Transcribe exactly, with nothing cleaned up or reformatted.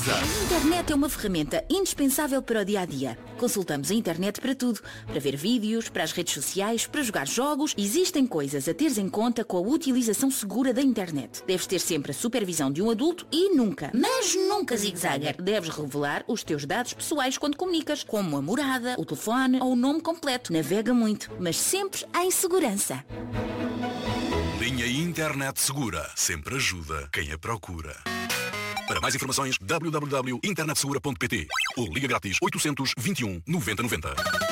casa. A internet é uma ferramenta indispensável para o dia-a-dia. Consultamos a internet para tudo. Para ver vídeos, para as redes sociais, para jogar jogos. Existem coisas a teres em conta com a utilização segura da internet. Deves ter sempre a supervisão de um adulto e nunca, mas nunca, zigzagger, deves revelar os teus dados pessoais quando comunicas, como a morada, o telefone ou o nome completo. Navega muito, mas sempre em segurança. Linha Internet Segura. Sempre ajuda quem a procura. Para mais informações, w w w ponto internet segura ponto p t ou liga grátis oitocentos, vinte e um, noventa, noventa.